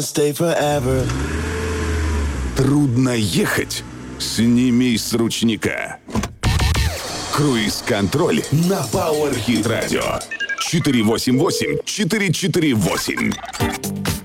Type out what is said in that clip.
Stay forever. Трудно ехать? Сними с ручника. Круиз-контроль на Power Hit Radio. 488-448.